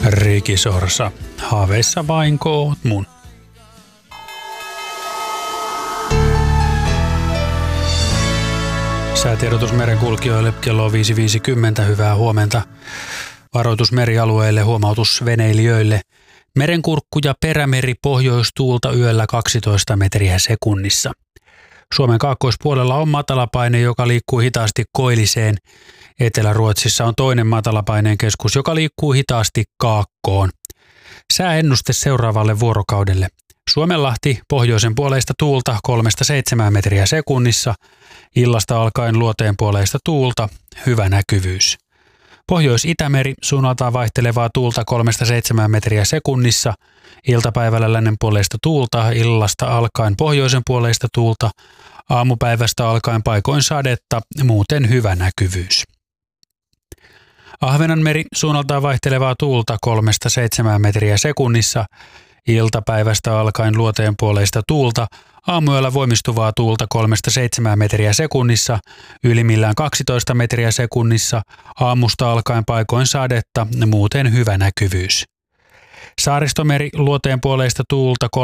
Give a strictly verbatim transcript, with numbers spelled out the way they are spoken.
Rikisorsa, haaveissa vainko oot mun. Säätiedotus merenkulkijoille kello viisi viisikymmentä. Hyvää huomenta. Varoitus merialueille, huomautus veneilijöille. Merenkurkku ja perämeri pohjoistuulta yöllä kaksitoista metriä sekunnissa. Suomen kaakkoispuolella on matalapaine, joka liikkuu hitaasti Koilliseen. Etelä-Ruotsissa on toinen matalapaineen keskus, joka liikkuu hitaasti Kaakkoon. Sääennuste seuraavalle vuorokaudelle. Suomenlahti pohjoisen puoleista tuulta kolmesta seitsemään metriä sekunnissa. Illasta alkaen luoteen puoleista tuulta, hyvä näkyvyys. Pohjois-Itämeri suunnaltaan vaihtelevaa tuulta kolmesta seitsemään metriä sekunnissa. Iltapäivällä lännen puoleista tuulta, illasta alkaen pohjoisen puoleista tuulta. Aamupäivästä alkaen paikoin sadetta, muuten hyvä näkyvyys. Ahvenanmeri suunnaltaan vaihtelevaa tuulta kolmesta seitsemään metriä sekunnissa. Iltapäivästä alkaen luoteen puoleista tuulta. Aamuyöllä voimistuvaa tuulta kolmesta seitsemään metriä sekunnissa, ylimmillään kaksitoista metriä sekunnissa, aamusta alkaen paikoin sadetta, muuten hyvä näkyvyys. Saaristomeri luoteen puoleista tuulta